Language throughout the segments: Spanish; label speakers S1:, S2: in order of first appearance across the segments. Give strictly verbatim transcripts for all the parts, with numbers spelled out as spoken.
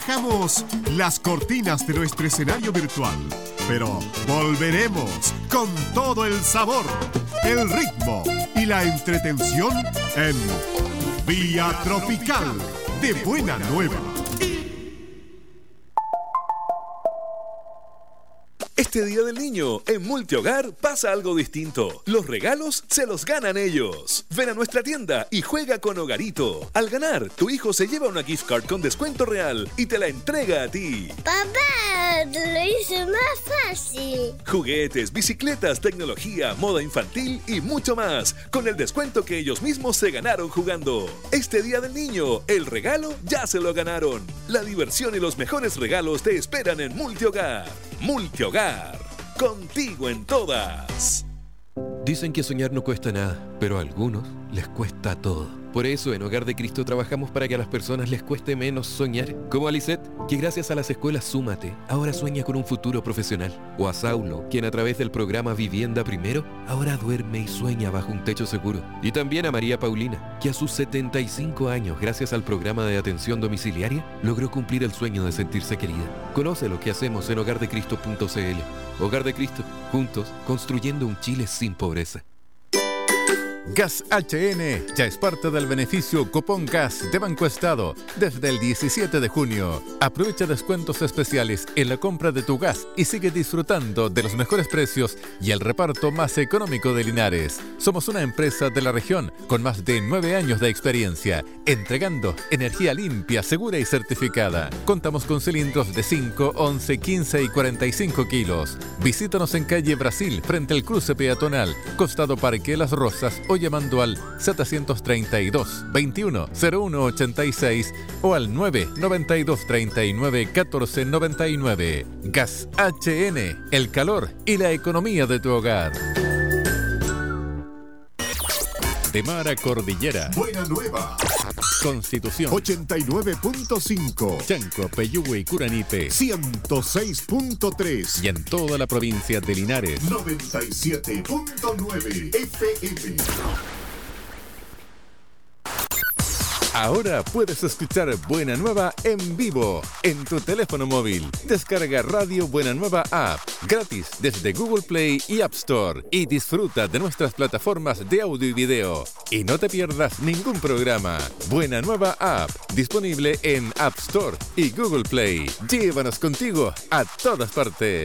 S1: Dejamos las cortinas de nuestro escenario virtual, pero volveremos con todo el sabor, el ritmo y la entretención en Vía Tropical de Buena Nueva.
S2: Este Día del Niño, en Multihogar pasa algo distinto. Los regalos se los ganan ellos. Ven a nuestra tienda y juega con Hogarito. Al ganar, tu hijo se lleva una gift card con descuento real y te la entrega a ti.
S3: Papá, te lo hice más fácil.
S2: Juguetes, bicicletas, tecnología, moda infantil y mucho más, con el descuento que ellos mismos se ganaron jugando. Este Día del Niño, el regalo ya se lo ganaron. La diversión y los mejores regalos te esperan en Multihogar. Multihogar, contigo en todas.
S4: Dicen que soñar no cuesta nada, pero a algunos les cuesta todo. Por eso en Hogar de Cristo trabajamos para que a las personas les cueste menos soñar. Como a Lisette, que gracias a las escuelas Súmate, ahora sueña con un futuro profesional. O a Saulo, quien a través del programa Vivienda Primero, ahora duerme y sueña bajo un techo seguro. Y también a María Paulina, que a sus setenta y cinco años, gracias al programa de atención domiciliaria, logró cumplir el sueño de sentirse querida. Conoce lo que hacemos en hogar de cristo punto c l. Hogar de Cristo, juntos, construyendo un Chile sin pobreza.
S5: Gas H N ya es parte del beneficio Cupón Gas de Banco Estado desde el diecisiete de junio. Aprovecha descuentos especiales en la compra de tu gas y sigue disfrutando de los mejores precios y el reparto más económico de Linares. Somos una empresa de la región con más de nueve años de experiencia, entregando energía limpia, segura y certificada. Contamos con cilindros de cinco, once, quince y cuarenta y cinco kilos. Visítanos en calle Brasil, frente al cruce peatonal, costado Parque Las Rosas, o llamando al setecientos treinta y dos, veintiuno, cero uno ochenta y seis o al nueve noventa y dos treinta y nueve catorce noventa y nueve. Gas H N, el calor y la economía de tu hogar. De mar a cordillera.
S1: Buena Nueva.
S5: Constitución.
S1: ochenta y nueve punto cinco.
S5: Chanco, Peyúgue y Curanipe.
S1: ciento seis punto tres.
S5: Y en toda la provincia de Linares.
S1: noventa y siete punto nueve F M.
S5: Ahora puedes escuchar Buena Nueva en vivo en tu teléfono móvil. Descarga Radio Buena Nueva App gratis desde Google Play y App Store y disfruta de nuestras plataformas de audio y video. Y no te pierdas ningún programa. Buena Nueva App, disponible en App Store y Google Play. Llévanos contigo a todas partes.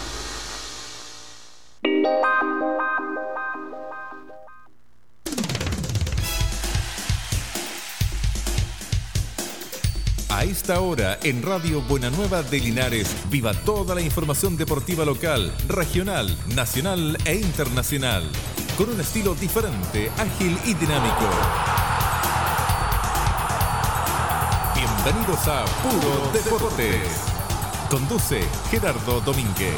S5: A esta hora, en Radio Buena Nueva de Linares, viva toda la información deportiva local, regional, nacional e internacional, con un estilo diferente, ágil y dinámico. Bienvenidos a Puro Deportes. Conduce Gerardo Domínguez.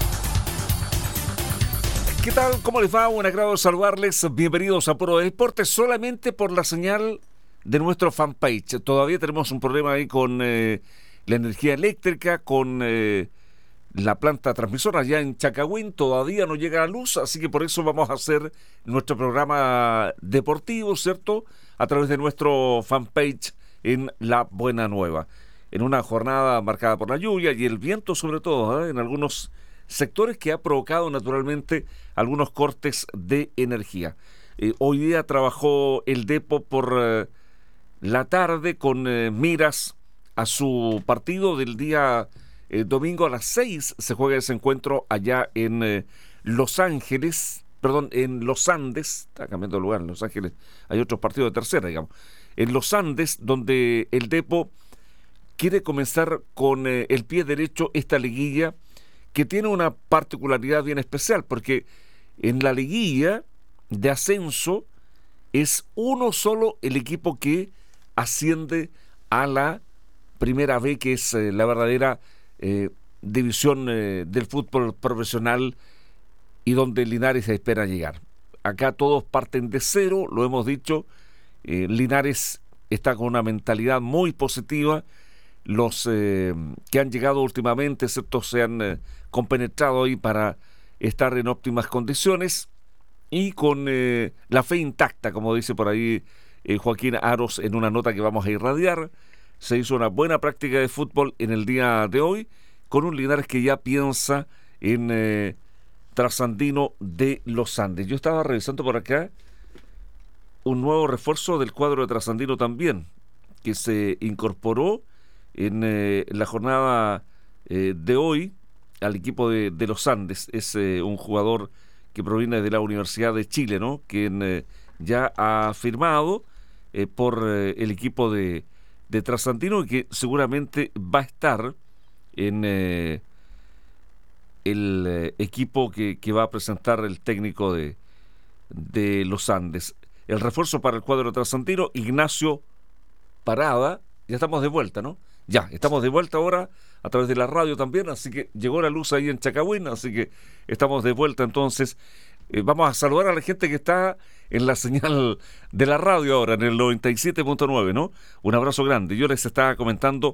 S6: ¿Qué tal? ¿Cómo les va? Un agrado saludarles. Bienvenidos a Puro Deportes, solamente por la señal de nuestro fanpage. Todavía tenemos un problema ahí con eh, la energía eléctrica, con eh, la planta transmisora allá en Chacahuín. Todavía no llega la luz, así que por eso vamos a hacer nuestro programa deportivo, ¿cierto? A través de nuestro fanpage en La Buena Nueva. En una jornada marcada por la lluvia y el viento, sobre todo, ¿eh? en algunos sectores, que ha provocado naturalmente algunos cortes de energía. Eh, hoy día trabajó el Depo por Eh, la tarde con eh, miras a su partido del día eh, domingo a las seis. Se juega ese encuentro allá en eh, Los Ángeles, perdón, en Los Andes. Está cambiando de lugar, en Los Ángeles hay otros partidos de tercera, digamos. En Los Andes, donde el Depo quiere comenzar con eh, el pie derecho esta liguilla, que tiene una particularidad bien especial, porque en la liguilla de ascenso es uno solo el equipo que asciende a la primera B, que es eh, la verdadera eh, división eh, del fútbol profesional y donde Linares espera llegar. Acá todos parten de cero, lo hemos dicho. eh, Linares está con una mentalidad muy positiva. Los eh, que han llegado últimamente, ¿cierto?, se han eh, compenetrado ahí para estar en óptimas condiciones y con eh, la fe intacta, como dice por ahí eh, Joaquín Aros en una nota que vamos a irradiar. se hizo una buena práctica de fútbol en el día de hoy, con un Linares que ya piensa en eh, Trasandino de los Andes. Yo estaba revisando por acá un nuevo refuerzo del cuadro de Trasandino también, que se incorporó en eh, la jornada eh, de hoy al equipo de, de los Andes. Es eh, un jugador que proviene de la Universidad de Chile, ¿no? Quien eh, ya ha firmado eh, por eh, el equipo de, de Trasandino y que seguramente va a estar en eh, el eh, equipo que, que va a presentar el técnico de, de los Andes. El refuerzo para el cuadro trasandino, Ignacio Parada. Ya estamos de vuelta, ¿no? Ya, estamos de vuelta ahora a través de la radio también, así que llegó la luz ahí en Chacahuín, así que estamos de vuelta entonces. Eh, vamos a saludar a la gente que está en la señal de la radio ahora, en el noventa y siete punto nueve, ¿no? Un abrazo grande. Yo les estaba comentando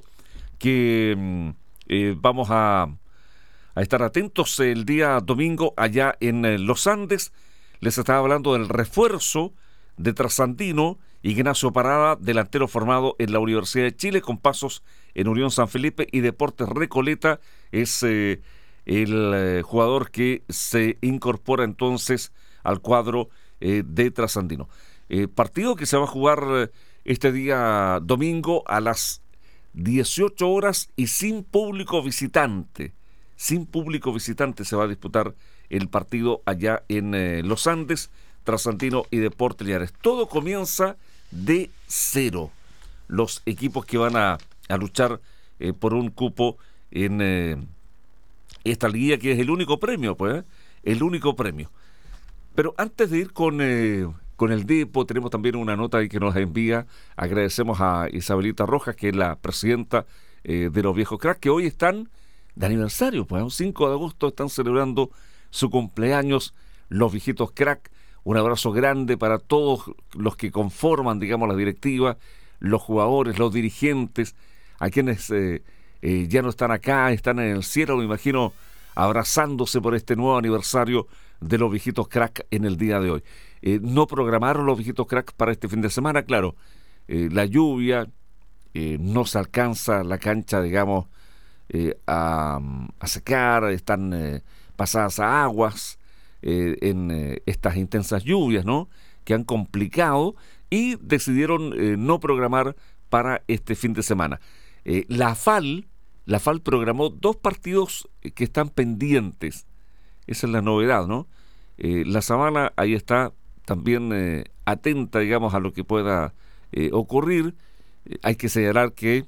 S6: que eh, vamos a, a estar atentos el día domingo allá en eh, los Andes. Les estaba hablando del refuerzo de Trasandino, Ignacio Parada, delantero formado en la Universidad de Chile, con pasos en Unión San Felipe y Deportes Recoleta. Es eh, el eh, jugador que se incorpora entonces al cuadro eh, de Trasandino. Eh, partido que se va a jugar eh, este día domingo a las dieciocho horas y sin público visitante. Sin público visitante se va a disputar el partido allá en eh, los Andes, Trasandino y Deportes Linares. Todo comienza de cero. Los equipos que van a, a luchar eh, por un cupo en eh, esta liguilla, que es el único premio, pues, ¿eh? el único premio. Pero antes de ir con, eh, con el Depo, tenemos también una nota ahí que nos envía. Agradecemos a Isabelita Rojas, que es la presidenta eh, de los Viejos Crack, que hoy están de aniversario, pues, el cinco de agosto están celebrando su cumpleaños los Viejitos Crack. Un abrazo grande para todos los que conforman, digamos, la directiva, los jugadores, los dirigentes, a quienes eh, eh, ya no están acá, están en el cielo, me imagino, abrazándose por este nuevo aniversario de los Viejitos Crack en el día de hoy. Eh, no programaron los Viejitos Crack para este fin de semana, claro, eh, la lluvia, eh, no se alcanza la cancha, digamos, eh, a, a secar, están eh, pasadas a aguas, Eh, en eh, estas intensas lluvias, ¿no?, que han complicado, y decidieron eh, no programar para este fin de semana. Eh, la FAL, la FAL programó dos partidos que están pendientes. Esa es la novedad, ¿no? Eh, la Sabana ahí está también eh, atenta, digamos, a lo que pueda eh, ocurrir. Eh, hay que señalar que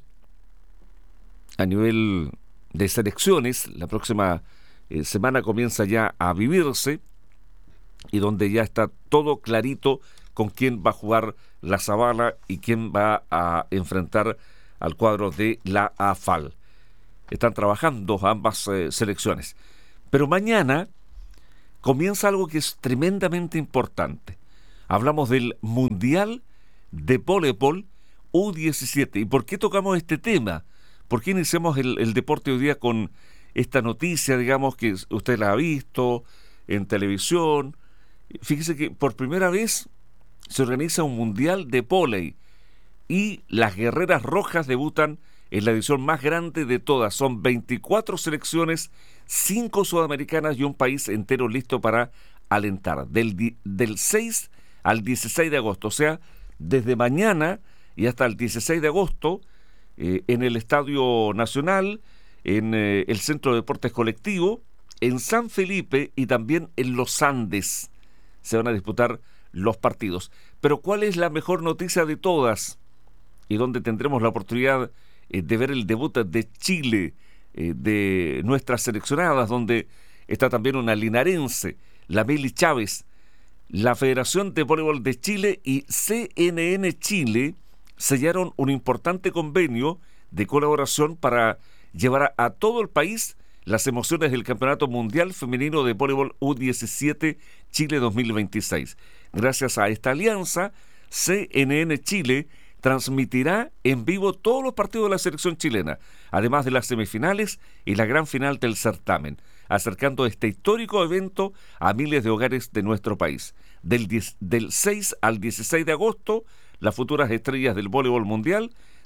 S6: a nivel de selecciones, la próxima Eh, semana comienza ya a vivirse, y donde ya está todo clarito con quién va a jugar la Sabana y quién va a enfrentar al cuadro de la AFAL. Están trabajando ambas eh, selecciones. Pero mañana comienza algo que es tremendamente importante. Hablamos del Mundial de Voleibol U diecisiete. ¿Y por qué tocamos este tema? ¿Por qué iniciamos el, el deporte hoy día con esta noticia, digamos, que usted la ha visto en televisión? Fíjese que por primera vez se organiza un mundial de vóley y las Guerreras Rojas debutan en la edición más grande de todas. Son veinticuatro selecciones, cinco sudamericanas y un país entero listo para alentar. Del, del seis al dieciséis de agosto, o sea, desde mañana y hasta el dieciséis de agosto, eh, en el Estadio Nacional, en eh, el Centro de Deportes Colectivo, en San Felipe y también en los Andes se van a disputar los partidos. Pero ¿cuál es la mejor noticia de todas? Y donde tendremos la oportunidad eh, de ver el debut de Chile, eh, de nuestras seleccionadas, donde está también una linarense, la Meli Chávez. La Federación de Voleibol de Chile y C N N Chile sellaron un importante convenio de colaboración para llevar a, a todo el país las emociones del Campeonato Mundial Femenino de Voleibol U diecisiete Chile dos mil veintiséis. Gracias a esta alianza, C N N Chile transmitirá en vivo todos los partidos de la selección chilena, además de las semifinales y la gran final del certamen, acercando este histórico evento a miles de hogares de nuestro país. Del, diez, del seis al dieciséis de agosto, las futuras estrellas del voleibol mundial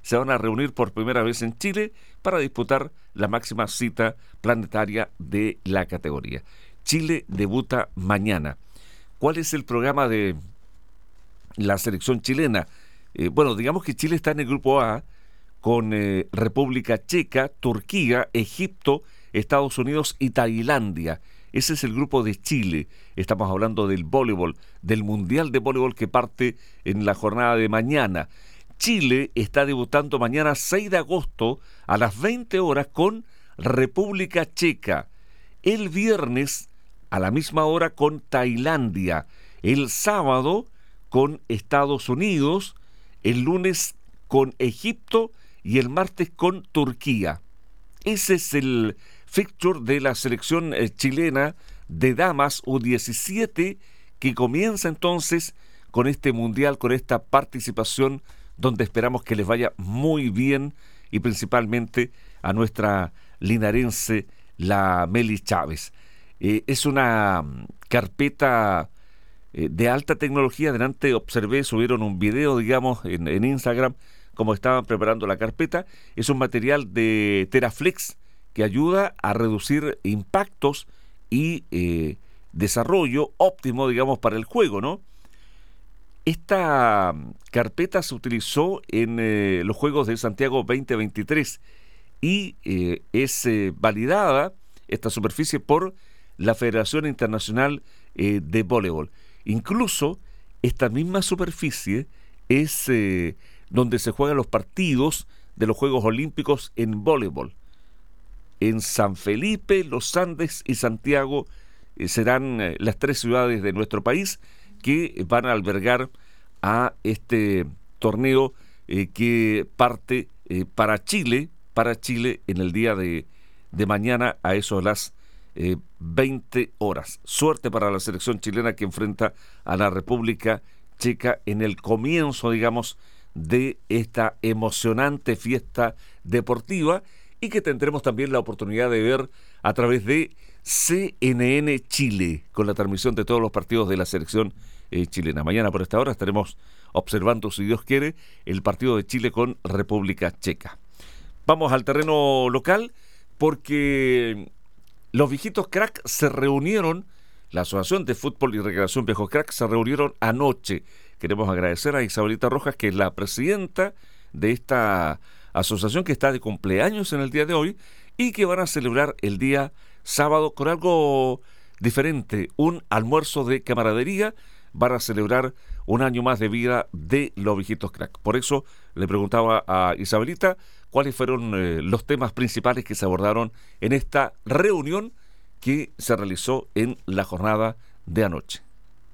S6: se van a reunir por primera vez en Chile para disputar la máxima cita planetaria de la categoría. Chile debuta mañana. ¿Cuál es el programa de la selección chilena? Eh, bueno, digamos que Chile está en el grupo A con eh, República Checa, Turquía, Egipto, Estados Unidos y Tailandia. Ese es el grupo de Chile. Estamos hablando del voleibol, del Mundial de Voleibol que parte en la jornada de mañana. Chile está debutando mañana seis de agosto a las veinte horas con República Checa. El viernes a la misma hora con Tailandia. El sábado con Estados Unidos. El lunes con Egipto y el martes con Turquía. Ese es el fixture de la selección eh, chilena de damas U diecisiete que comienza entonces con este mundial, con esta participación donde esperamos que les vaya muy bien y principalmente a nuestra linarense, la Meli Chávez. Eh, es una carpeta eh, de alta tecnología. Delante observé, subieron un video, digamos, en, en Instagram, como estaban preparando la carpeta. Es un material de Teraflex que ayuda a reducir impactos y eh, desarrollo óptimo, digamos, para el juego, ¿no? Esta carpeta se utilizó en eh, los Juegos de Santiago veinte veintitrés y eh, es eh, validada esta superficie por la Federación Internacional eh, de Voleibol. Incluso esta misma superficie es eh, donde se juegan los partidos de los Juegos Olímpicos en voleibol. En San Felipe, Los Andes y Santiago eh, serán eh, las tres ciudades de nuestro país que van a albergar a este torneo eh, que parte eh, para Chile, para Chile en el día de, de mañana a eso de las eh, veinte horas. Suerte para la selección chilena que enfrenta a la República Checa en el comienzo, digamos, de esta emocionante fiesta deportiva y que tendremos también la oportunidad de ver a través de C N N Chile, con la transmisión de todos los partidos de la selección eh, chilena. Mañana por esta hora estaremos observando, si Dios quiere, el partido de Chile con República Checa. Vamos al terreno local porque los viejitos crack se reunieron, la Asociación de Fútbol y Recreación Viejos Crack se reunieron anoche. Queremos agradecer a Isabelita Rojas, que es la presidenta de esta asociación que está de cumpleaños en el día de hoy y que van a celebrar el día sábado con algo diferente, un almuerzo de camaradería. Van a celebrar un año más de vida de los viejitos crack. Por eso le preguntaba a Isabelita cuáles fueron eh, los temas principales que se abordaron en esta reunión que se realizó en la jornada de anoche.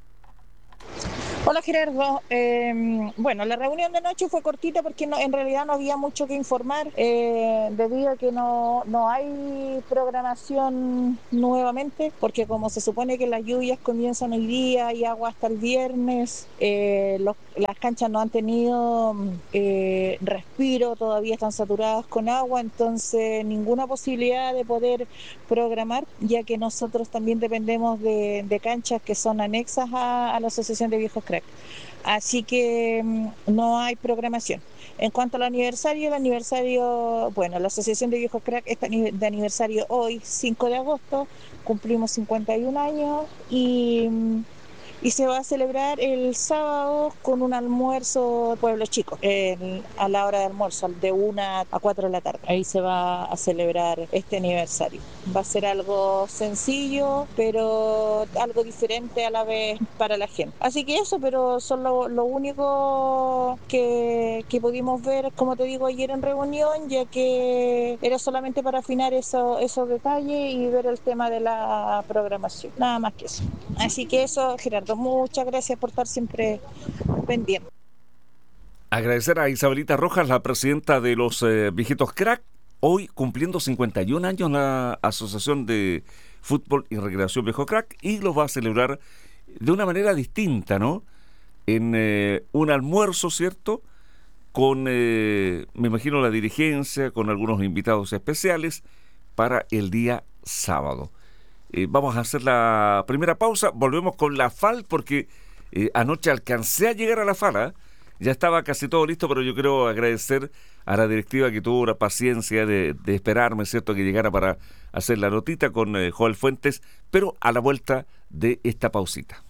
S7: Hola Gerardo, eh, bueno, la reunión de noche fue cortita porque no, en realidad no había mucho que informar eh, debido a que no, no hay programación nuevamente, porque como se supone que las lluvias comienzan hoy día y agua hasta el viernes, eh, los, las canchas no han tenido eh, respiro, todavía están saturadas con agua, entonces ninguna posibilidad de poder programar, ya que nosotros también dependemos de, de canchas que son anexas a, a la Asociación de Viejos Crack. Así que no hay programación. En cuanto al aniversario, el aniversario, bueno, la Asociación de Viejos Crack está de aniversario hoy, cinco de agosto, cumplimos cincuenta y un años y, y se va a celebrar el sábado con un almuerzo de Pueblo Chico, eh, a la hora de almuerzo, de una a cuatro de la tarde. Ahí se va a celebrar este aniversario. Va a ser algo sencillo, pero algo diferente a la vez para la gente. Así que eso, pero son lo, lo único que, que pudimos ver, como te digo, ayer en reunión, ya que era solamente para afinar eso, esos detalles y ver el tema de la programación. Nada más que eso. Así que eso, Gerardo, muchas gracias por estar siempre pendiente.
S6: Agradecer a Isabelita Rojas, la presidenta de los eh, Viejitos Crack, hoy cumpliendo cincuenta y un años la Asociación de Fútbol y Recreación Viejo Crack, y los va a celebrar de una manera distinta, ¿no? En eh, un almuerzo, ¿cierto? Con, eh, me imagino, la dirigencia, con algunos invitados especiales para el día sábado. Eh, vamos a hacer la primera pausa, volvemos con la F A L porque eh, anoche alcancé a llegar a la F A L, ¿eh? Ya estaba casi todo listo, pero yo quiero agradecer a la directiva que tuvo la paciencia de, de esperarme, ¿cierto?, que llegara para hacer la notita con eh, Joel Fuentes, pero a la vuelta de esta pausita.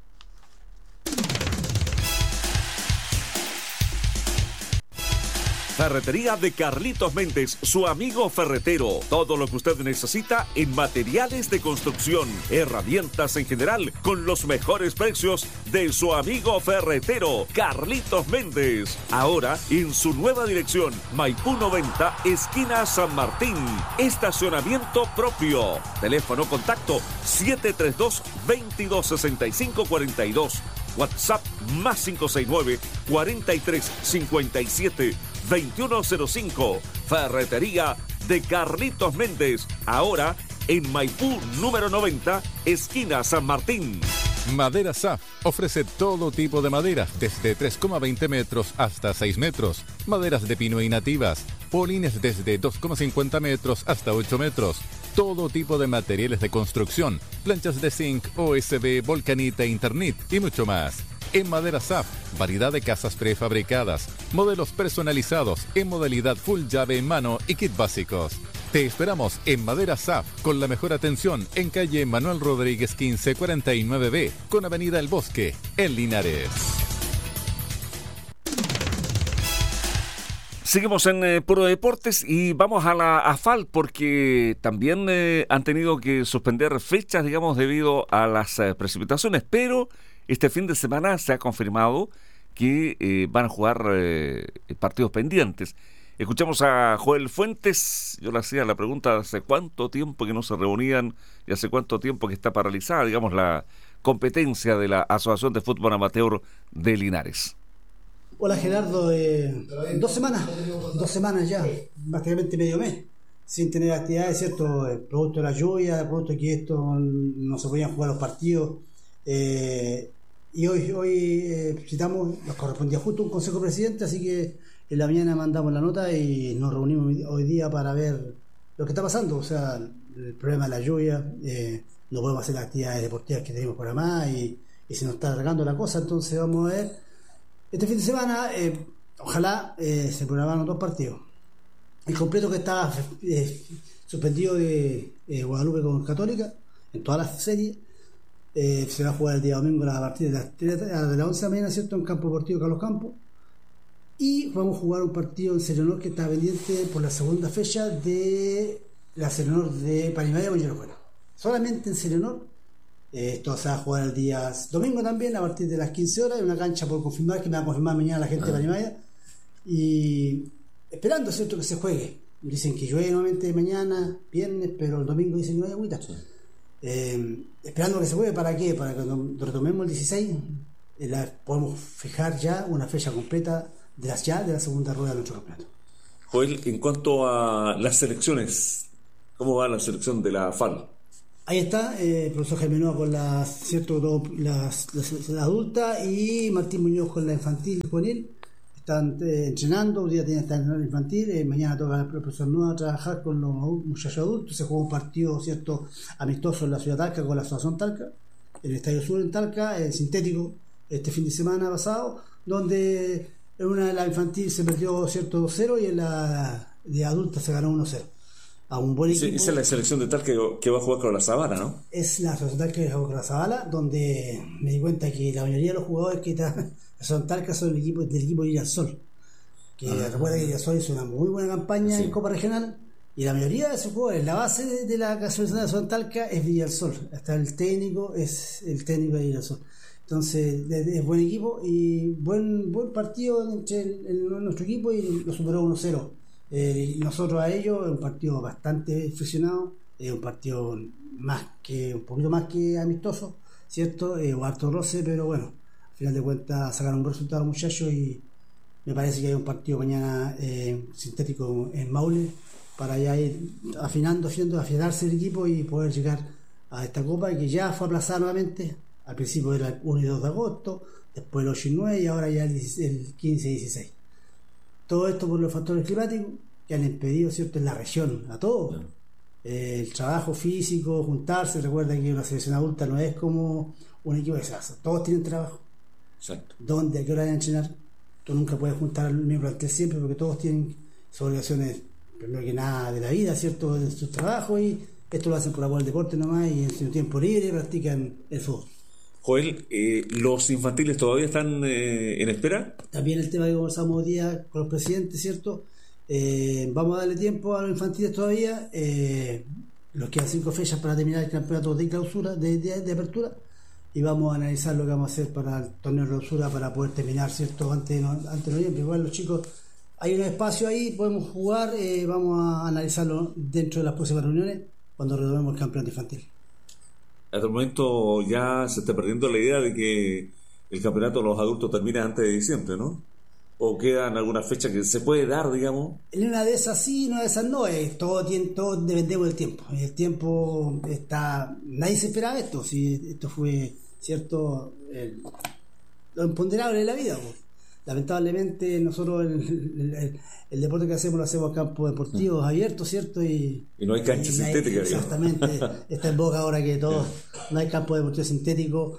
S2: Ferretería de Carlitos Méndez, su amigo ferretero. Todo lo que usted necesita en materiales de construcción, herramientas en general, con los mejores precios de su amigo ferretero, Carlitos Méndez. Ahora en su nueva dirección, Maipú noventa, esquina San Martín. Estacionamiento propio. Teléfono contacto siete tres dos, veintidós sesenta y cinco cuarenta y dos. WhatsApp más cinco seis nueve, cuarenta y tres cincuenta y siete, veintiuno cero cinco. Ferretería de Carlitos Méndez. Ahora en Maipú número noventa, esquina San Martín.
S5: Madera S A F ofrece todo tipo de maderas, desde tres coma veinte metros hasta seis metros. Maderas de pino y nativas. Polines desde dos coma cincuenta metros hasta ocho metros. Todo tipo de materiales de construcción. Planchas de zinc, O S B, Volcanita, Internet y mucho más. En Madera S A F, variedad de casas prefabricadas, modelos personalizados en modalidad full llave en mano y kit básicos. Te esperamos en Madera S A F con la mejor atención en calle Manuel Rodríguez quince cuarenta y nueve B con avenida El Bosque, en Linares.
S6: Seguimos en eh, Puro Deportes y vamos a la AFAL porque también eh, han tenido que suspender fechas, digamos, debido a las eh, precipitaciones, pero este fin de semana se ha confirmado que eh, van a jugar eh, partidos pendientes. Escuchamos a Joel Fuentes. Yo le hacía la pregunta: ¿hace cuánto tiempo que no se reunían y hace cuánto tiempo que está paralizada, digamos, la competencia de la Asociación de Fútbol Amateur de Linares?
S8: Hola Gerardo, eh, dos semanas, dos semanas ya, prácticamente medio mes, sin tener actividades, ¿cierto? El producto de la lluvia, el producto de que esto no se podían jugar los partidos. Eh, y hoy, hoy eh, citamos, nos correspondía justo un consejo presidente, así que en la mañana mandamos la nota y nos reunimos hoy día para ver lo que está pasando. O sea, el problema de la lluvia, eh, no podemos hacer las actividades deportivas que tenemos programadas y, y se nos está alargando la cosa, entonces vamos a ver. Este fin de semana, eh, ojalá eh, se programaron dos partidos. El completo que está eh, suspendido de eh, Guadalupe con Católica, en todas las series, eh, se va a jugar el día domingo a partir de las, de las once de la mañana, ¿cierto?, en Campo Deportivo Carlos Campos. Y vamos a jugar un partido en Serenor que está pendiente por la segunda fecha de la Serenor de Panimaya con Hierro Fuera. Solamente en Serenor. Esto se va a jugar el día domingo también a partir de las quince horas. Hay una cancha por confirmar que me va a confirmar mañana la gente de Panimaya. Y esperando, ¿cierto?, que se juegue. Dicen que llueve nuevamente mañana, viernes, pero el domingo dicen que no hay agüita. Sí. Eh, esperando que se juegue, ¿para qué? Para que cuando retomemos el dieciséis eh, la, podemos fijar ya una fecha completa de las ya de la segunda rueda de nuestro campeonato.
S2: Joel, en cuanto a las selecciones, ¿cómo va la selección de la AFAL?
S8: Ahí está, eh, el profesor Jaime Noa con la, cierto, las, las, la adulta y Martín Muñoz con la infantil y juvenil. Están eh, entrenando, un día tienen que estar en infantil, eh, mañana toca el profesor Noa trabajar con los muchachos adultos. Se juega un partido, cierto, amistoso en la ciudad de Talca con la Asociación Talca, en el Estadio Sur en Talca, eh, sintético, este fin de semana pasado, donde en una de las infantil se perdió, cierto, dos cero y en la de adulta se ganó uno cero. A un buen equipo.
S2: Esa es la selección de Talca que, que va a jugar con la Zabala, ¿no?
S8: Es la Asociación Talca que juega con la Zabala, donde me di cuenta que la mayoría de los jugadores que están son Talca son el equipo, del equipo de Girasol. Que ah. recuerda que Girasol hizo una muy buena campaña sí. en Copa Regional y la mayoría de sus jugadores, la base de, de la Asociación de Talca es Girasol. Hasta el técnico es el técnico de Girasol. Entonces es buen equipo y buen buen partido entre el, el, nuestro equipo y lo superó uno cero. Eh, nosotros a ellos, es un partido bastante friccionado, es un partido más que un poquito más que amistoso, ¿cierto? Eh, o harto roce, pero bueno, al final de cuentas sacaron un resultado muchachos y me parece que hay un partido mañana eh, sintético en Maule para ya ir afinando, haciendo afinarse el equipo y poder llegar a esta copa que ya fue aplazada nuevamente. Al principio era el uno y dos de agosto, después el ocho y nueve y ahora ya el, el quince y dieciséis. Todo esto por los factores climáticos que han impedido, ¿cierto?, en la región, a todos. Sí. Eh, el trabajo físico, juntarse. Recuerda que una selección adulta no es como un equipo de salsa. Todos tienen trabajo.
S2: Exacto.
S8: ¿Dónde? ¿A qué hora van a entrenar? tú nunca puedes juntar al mismo plantel siempre porque todos tienen sus obligaciones, primero que nada, de la vida, ¿cierto?, de sus trabajos, y esto lo hacen por amor al deporte nomás, y en su tiempo libre practican el fútbol.
S6: Joel, eh, ¿los infantiles todavía están eh, en espera?
S8: También el tema que conversamos hoy día con los presidentes, ¿cierto? Eh, vamos a darle tiempo a los infantiles todavía. Eh, nos quedan cinco fechas para terminar el campeonato de clausura, de, de, de apertura, y vamos a analizar lo que vamos a hacer para el torneo de clausura para poder terminar, ¿cierto?, antes de, antes de noviembre. Igual los chicos, hay un espacio ahí, podemos jugar, eh, vamos a analizarlo dentro de las próximas reuniones cuando retomemos el campeonato infantil.
S6: Hasta el momento ya se está perdiendo la idea de que el campeonato de los adultos termina antes de diciembre, ¿no? ¿O quedan algunas fechas que se puede dar, digamos?
S8: En una de esas sí, en una de esas no. Eh, todo, tiene, todo dependemos del tiempo. El tiempo está... Nadie se esperaba esto. Si esto fue, ¿cierto?, el, lo imponderable de la vida. Pues. Lamentablemente nosotros el, el, el, el deporte que hacemos lo hacemos en campos deportivos abiertos, ¿cierto? Y,
S6: y no hay cancha
S8: y
S6: sintética.
S8: Hay, exactamente. Está en boca ahora que todos no hay campo deportivo sintético.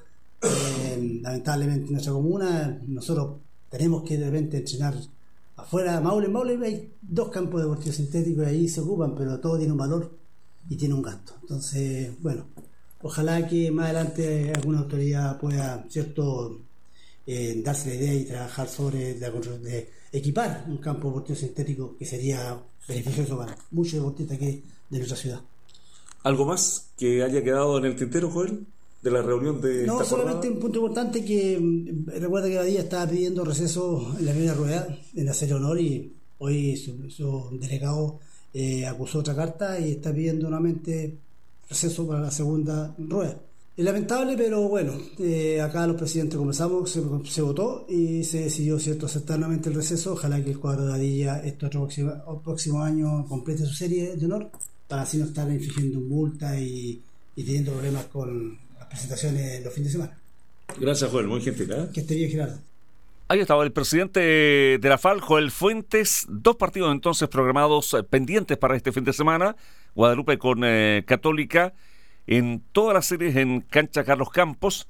S8: Eh, lamentablemente en nuestra comuna nosotros tenemos que de repente entrenar afuera. Maule, Maule hay dos campos deportivos sintéticos y ahí se ocupan, pero todo tiene un valor y tiene un gasto. Entonces, bueno, ojalá que más adelante alguna autoridad pueda, ¿cierto?, Eh, darse la idea y trabajar sobre la, de equipar un campo deportivo sintético que sería beneficioso para muchos deportistas aquí de nuestra ciudad.
S6: ¿Algo más que haya quedado en el tintero, Joel, de la reunión de
S8: No,
S6: esta
S8: solamente
S6: jornada?
S8: un punto importante que recuerda que Badía estaba pidiendo receso en la primera rueda en la serie honor, y hoy su, su delegado eh, acusó otra carta y está pidiendo nuevamente receso para la segunda rueda. Es lamentable, pero bueno, eh, acá los presidentes conversamos, se, se votó y se decidió, ¿cierto?, aceptar nuevamente el receso. Ojalá que el cuadro de Badilla este otro próximo, próximo año complete su serie de honor para así no estar infligiendo multa y, y teniendo problemas con las presentaciones los fines de semana.
S6: Gracias, Joel, muy gentil, ¿eh?
S8: Que esté bien, Gerardo.
S6: Ahí estaba el presidente de la F A L, Joel Fuentes. Dos partidos entonces programados eh, pendientes para este fin de semana. Guadalupe con eh, Católica en todas las series en cancha Carlos Campos,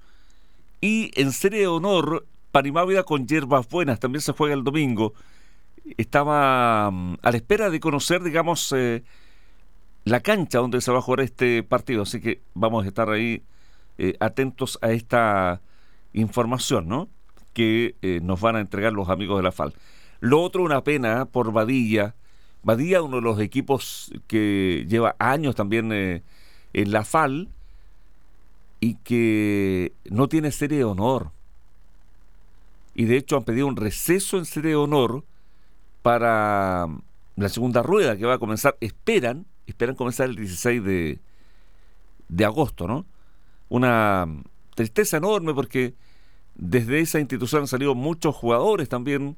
S6: y en serie de honor Panimávida con Hierbas Buenas, también se juega el domingo. Estaba um, a la espera de conocer, digamos, eh, la cancha donde se va a jugar este partido, así que vamos a estar ahí eh, atentos a esta información, ¿no?, que eh, nos van a entregar los amigos de la F A L. Lo otro, una pena por Badilla. Badilla, uno de los equipos que lleva años también eh, en la F A L y que no tiene serie de honor, y de hecho han pedido un receso en serie de honor para la segunda rueda que va a comenzar, esperan esperan comenzar el dieciséis de, de agosto, ¿no? Una tristeza enorme porque desde esa institución han salido muchos jugadores también,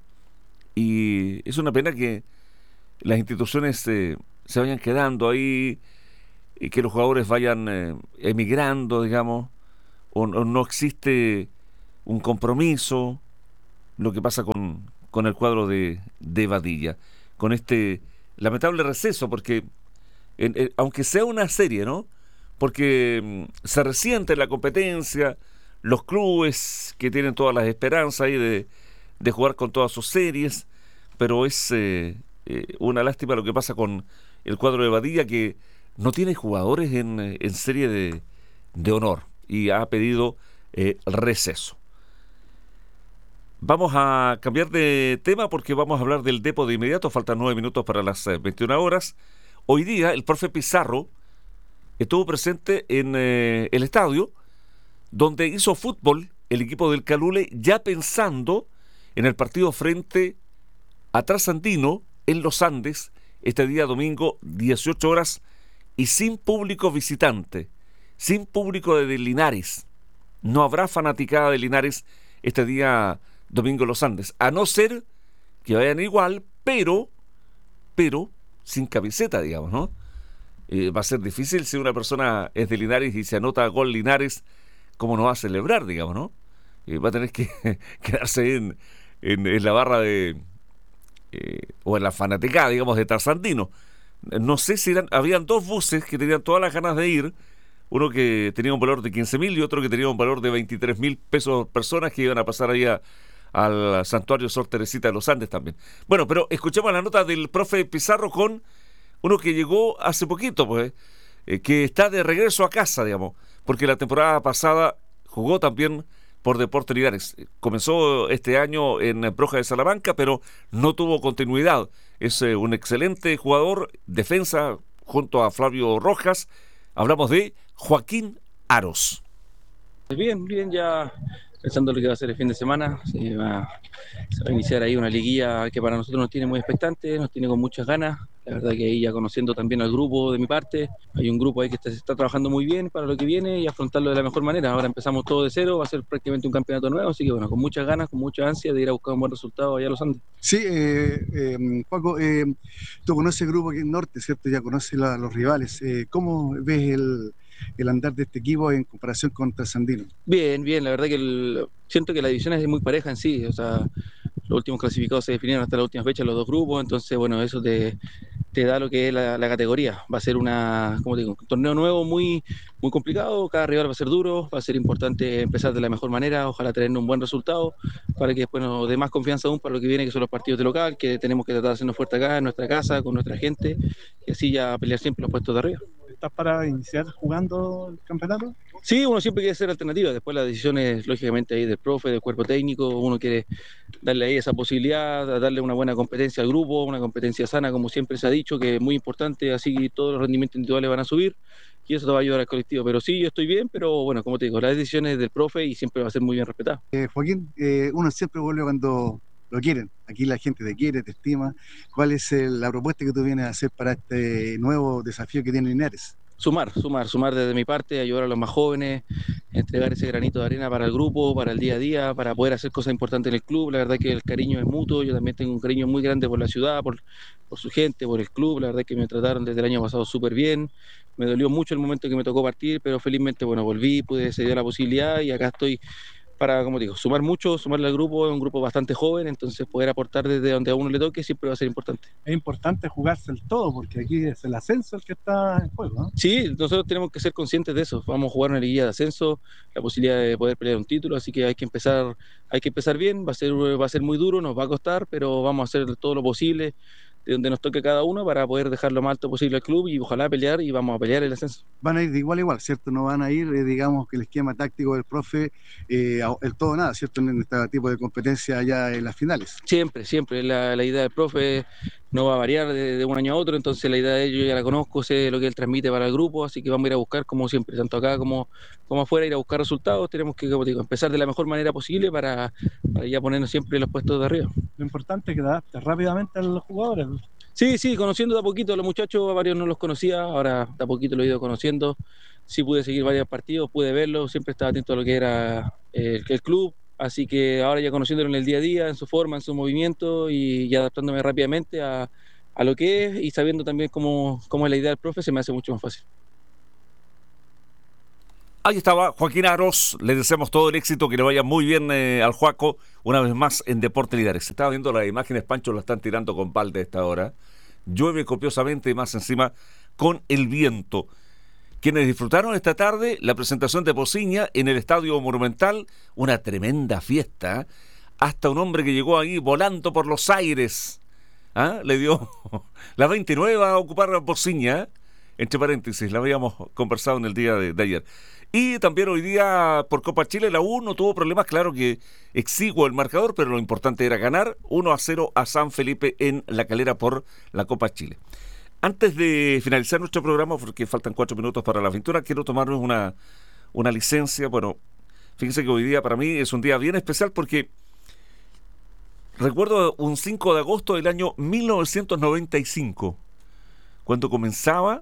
S6: y es una pena que las instituciones eh, se vayan quedando ahí y que los jugadores vayan eh, emigrando, digamos, o, o no existe un compromiso. Lo que pasa con, con el cuadro de, de Badilla, con este lamentable receso, porque en, en, aunque sea una serie, ¿no?, porque mm, se resiente la competencia, los clubes que tienen todas las esperanzas ahí de, de jugar con todas sus series, pero es eh, eh, una lástima lo que pasa con el cuadro de Badilla, que no tiene jugadores en, en serie de, de honor y ha pedido eh, receso. Vamos a cambiar de tema porque vamos a hablar del Depo de inmediato. Faltan nueve minutos para las eh, veintiuna horas. Hoy día el profe Pizarro estuvo presente en eh, el estadio donde hizo fútbol el equipo del Calule, ya pensando en el partido frente a Trasandino en los Andes este día domingo, dieciocho horas, y sin público visitante, sin público de Linares. No habrá fanaticada de Linares este día domingo en los Andes, a no ser que vayan igual, pero pero sin camiseta, digamos, ¿no? Eh, va a ser difícil si una persona es de Linares y se anota gol Linares, ¿cómo no va a celebrar, digamos, no? Eh, va a tener que quedarse en, en, en la barra de eh, o en la fanaticada, digamos, de Trasandino. No sé si eran, habían dos buses que tenían todas las ganas de ir, uno que tenía un valor de quince mil y otro que tenía un valor de veintitrés mil pesos personas, que iban a pasar ahí a, al Santuario Sor Teresita de los Andes también. Bueno, pero escuchemos la nota del profe Pizarro con uno que llegó hace poquito, pues, eh, que está de regreso a casa, digamos, porque la temporada pasada jugó también por Deportes Linares. Comenzó este año en Proja de Salamanca, pero no tuvo continuidad. Es eh, un excelente jugador, defensa, junto a Flavio Rojas. Hablamos de Joaquín Aros.
S9: Bien, bien, ya pensando lo que va a ser el fin de semana. Se va, se va a iniciar ahí una liguilla que para nosotros nos tiene muy expectante, nos tiene con muchas ganas. La verdad que ahí ya conociendo también al grupo de mi parte, hay un grupo ahí que está, se está trabajando muy bien para lo que viene y afrontarlo de la mejor manera. Ahora empezamos todo de cero, va a ser prácticamente un campeonato nuevo, así que bueno, con muchas ganas, con mucha ansia de ir a buscar un buen resultado allá a los Andes.
S10: Sí, eh, eh, Paco, eh, tú conoces el grupo aquí en Norte, ¿cierto? Ya conoces la, los rivales. Eh, ¿Cómo ves el, el andar de este equipo en comparación con Trasandino?
S9: Bien, bien, la verdad que el, siento que la división es muy pareja en sí, o sea, los últimos clasificados se definieron hasta la última fecha los dos grupos, entonces bueno, eso te, te da lo que es la, la categoría. Va a ser una, como digo, un torneo nuevo muy, muy complicado, cada rival va a ser duro, va a ser importante empezar de la mejor manera, ojalá tener un buen resultado para que después nos dé más confianza aún para lo que viene, que son los partidos de local, que tenemos que tratar de hacernos fuerte acá en nuestra casa, con nuestra gente, y así ya pelear siempre los puestos de arriba.
S10: ¿Estás para iniciar jugando el campeonato?
S9: Sí, uno siempre quiere ser alternativa, después la decisión es lógicamente ahí del profe, del cuerpo técnico, uno quiere darle ahí esa posibilidad, darle una buena competencia al grupo, una competencia sana como siempre se ha dicho, que es muy importante, así todos los rendimientos individuales van a subir y eso te va a ayudar al colectivo, pero sí, yo estoy bien, pero bueno, como te digo, la decisión es del profe y siempre va a ser muy bien respetada.
S10: Eh, Joaquín, eh, uno siempre vuelve cuando lo quieren, aquí la gente te quiere, te estima. ¿Cuál es el, la propuesta que tú vienes a hacer para este nuevo desafío que tiene Linares?
S9: Sumar, sumar, sumar desde mi parte, ayudar a los más jóvenes, entregar ese granito de arena para el grupo, para el día a día, para poder hacer cosas importantes en el club. La verdad que el cariño es mutuo, yo también tengo un cariño muy grande por la ciudad, por, por su gente, por el club. La verdad que me trataron desde el año pasado súper bien, me dolió mucho el momento que me tocó partir, pero felizmente, bueno, volví, pude, se dio la posibilidad y acá estoy para, como digo, sumar mucho, sumarle al grupo, es un grupo bastante joven, entonces poder aportar desde donde a uno le toque siempre va a ser importante.
S10: Es importante jugarse el todo, porque aquí es el ascenso el que está en juego, ¿no?
S9: Sí, nosotros tenemos que ser conscientes de eso, vamos a jugar una liguilla de ascenso, la posibilidad de poder pelear un título, así que hay que empezar, hay que empezar bien, va a ser, va a ser muy duro, nos va a costar, pero vamos a hacer todo lo posible de donde nos toque cada uno para poder dejar lo más alto posible al club y ojalá pelear y vamos a pelear el ascenso.
S10: Van a ir de igual a igual, ¿cierto? No van a ir, eh, digamos, que el esquema táctico del profe, eh, el todo o nada, ¿cierto? En este tipo de competencia allá en las finales.
S9: Siempre, siempre. La, la idea del profe no va a variar de, de un año a otro, entonces la idea de ellos ya la conozco, sé lo que él transmite para el grupo, así que vamos a ir a buscar, como siempre, tanto acá como, como afuera, ir a buscar resultados. Tenemos que, como digo, empezar de la mejor manera posible para, para ya ponernos siempre en los puestos de arriba.
S10: Lo importante es que te adaptes rápidamente a los jugadores.
S9: Sí, sí, conociendo de a poquito a los muchachos, a varios no los conocía, ahora de a poquito lo he ido conociendo. Sí pude seguir varios partidos, pude verlos, siempre estaba atento a lo que era el, el club, así que ahora ya conociéndolo en el día a día, en su forma, en su movimiento y ya adaptándome rápidamente a, a lo que es y sabiendo también cómo, cómo es la idea del profe, se me hace mucho más fácil.
S6: Ahí estaba Joaquín Aros, le deseamos todo el éxito, que le vaya muy bien eh, al Juaco, una vez más en Deportes Linares. Estaba viendo las imágenes, Pancho, la están tirando con balde a esta hora. Llueve copiosamente y más encima con el viento. Quienes disfrutaron esta tarde la presentación de Pociña en el Estadio Monumental, una tremenda fiesta, hasta un hombre que llegó ahí volando por los aires, ¿ah? Le dio la veintinueve a ocupar a Pociña, entre paréntesis, la habíamos conversado en el día de, de ayer. Y también hoy día por Copa Chile la U no tuvo problemas, claro que exiguo el marcador, pero lo importante era ganar uno a cero a San Felipe en La Calera por la Copa Chile. Antes de finalizar nuestro programa, porque faltan cuatro minutos para la aventura, quiero tomarnos una, una licencia. Bueno, fíjense que hoy día para mí es un día bien especial porque recuerdo un cinco de agosto del año mil novecientos noventa y cinco, cuando comenzaba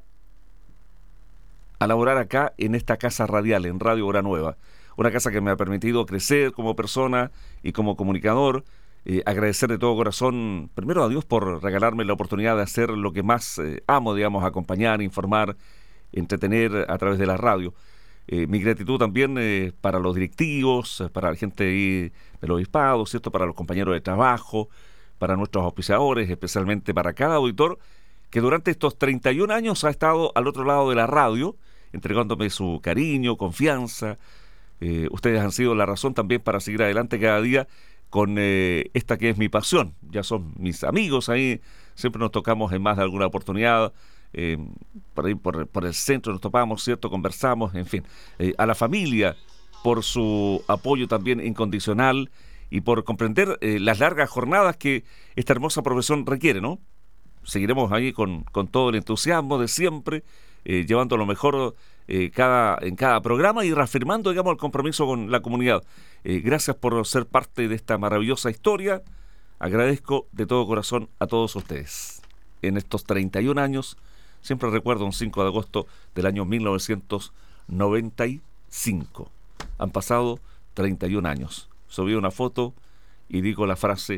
S6: a laborar acá en esta casa radial, en Radio Hora Nueva. Una casa que me ha permitido crecer como persona y como comunicador. Eh, agradecer de todo corazón, primero a Dios por regalarme la oportunidad de hacer lo que más eh, amo, digamos, acompañar, informar, entretener a través de la radio. Eh, mi gratitud también eh, para los directivos, para la gente ahí del obispado, ¿cierto? Para los compañeros de trabajo, para nuestros auspiciadores, especialmente para cada auditor que durante estos treinta y un años ha estado al otro lado de la radio, entregándome su cariño, confianza. Eh, ustedes han sido la razón también para seguir adelante cada día con eh, esta que es mi pasión. Ya son mis amigos ahí, siempre nos tocamos en más de alguna oportunidad, eh, por ahí por, por el centro nos topamos, ¿cierto? Conversamos, en fin. Eh, a la familia, por su apoyo también incondicional y por comprender eh, las largas jornadas que esta hermosa profesión requiere, ¿no? Seguiremos ahí con, con todo el entusiasmo de siempre, eh, llevando lo mejor eh, cada, en cada programa y reafirmando, digamos, el compromiso con la comunidad. Eh, gracias por ser parte de esta maravillosa historia. Agradezco de todo corazón a todos ustedes. En estos treinta y un años, siempre recuerdo un cinco de agosto del año mil novecientos noventa y cinco. Han pasado treinta y un años. Subí una foto y digo la frase: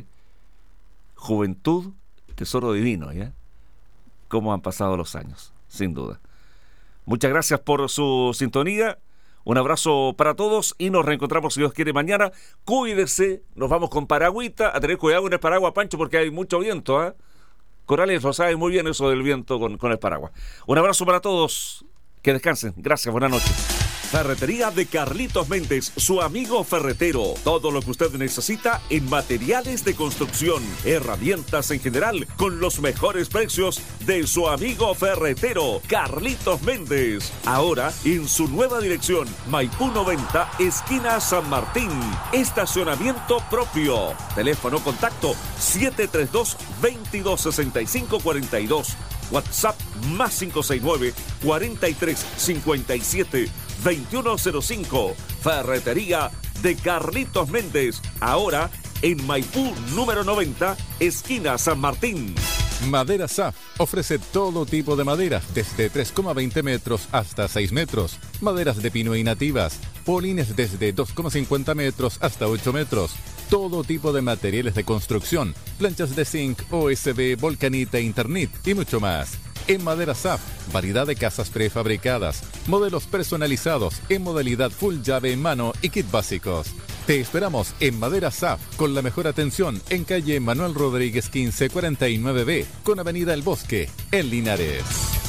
S6: juventud, tesoro divino, ¿ya? Cómo han pasado los años, sin duda. Muchas gracias por su sintonía. Un abrazo para todos y nos reencontramos, si Dios quiere, mañana. Cuídese, nos vamos con paragüita, a tener cuidado con el paraguas, Pancho, porque hay mucho viento, ¿eh? Corales lo sabe muy bien eso del viento con, con el paraguas. Un abrazo para todos, que descansen. Gracias, buenas noches.
S2: Ferretería de Carlitos Méndez, su amigo ferretero. Todo lo que usted necesita en materiales de construcción, herramientas en general, con los mejores precios de su amigo ferretero, Carlitos Méndez. Ahora en su nueva dirección, Maipú noventa, esquina San Martín. Estacionamiento propio. Teléfono contacto siete tres dos, veintidós sesenta y cinco cuarenta y dos. WhatsApp más cinco seis nueve, cuarenta y tres cincuenta y siete, veintiuno cero cinco. Ferretería de Carlitos Méndez. Ahora en Maipú número noventa, esquina San Martín.
S5: Madera S A F ofrece todo tipo de maderas, desde tres coma veinte metros hasta seis metros. Maderas de pino y nativas. Polines desde dos coma cincuenta metros hasta ocho metros. Todo tipo de materiales de construcción. Planchas de zinc, O S B, volcanita, Internet y mucho más. En Madera S A F, variedad de casas prefabricadas, modelos personalizados en modalidad full llave en mano y kit básicos. Te esperamos en Madera S A F con la mejor atención en calle Manuel Rodríguez quince cuarenta y nueve B con avenida El Bosque, en Linares.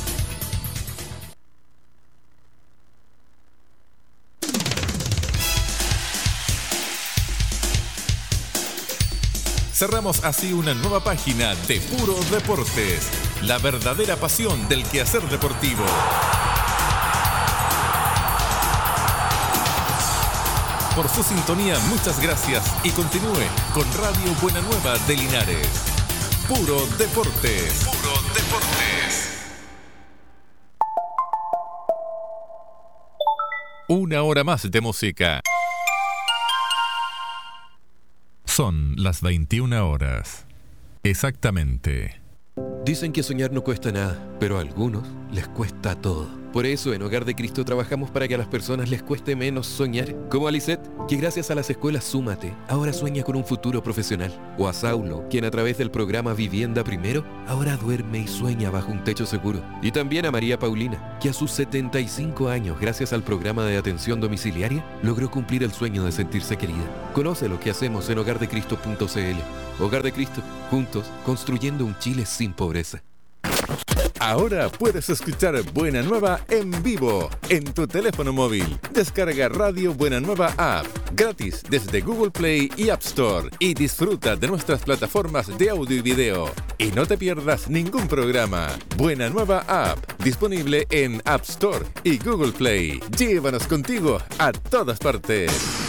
S5: Cerramos así una nueva página de Puro Deportes, la verdadera pasión del quehacer deportivo. Por su sintonía, muchas gracias y continúe con Radio Buena Nueva de Linares. Puro Deportes. Puro Deportes. Una hora más de música. Son las veintiuna horas. Exactamente.
S4: Dicen que soñar no cuesta nada, pero a algunos les cuesta todo. Por eso en Hogar de Cristo trabajamos para que a las personas les cueste menos soñar. Como a Lisette, que gracias a las escuelas Súmate, ahora sueña con un futuro profesional. O a Saulo, quien a través del programa Vivienda Primero, ahora duerme y sueña bajo un techo seguro. Y también a María Paulina, que a sus setenta y cinco años, gracias al programa de atención domiciliaria, logró cumplir el sueño de sentirse querida. Conoce lo que hacemos en hogar de cristo punto c l. Hogar de Cristo, juntos, construyendo un Chile sin pobreza.
S5: Ahora puedes escuchar Buena Nueva en vivo en tu teléfono móvil. Descarga Radio Buena Nueva App gratis desde Google Play y App Store y disfruta de nuestras plataformas de audio y video. Y no te pierdas ningún programa. Buena Nueva App, disponible en App Store y Google Play. Llévanos contigo a todas partes.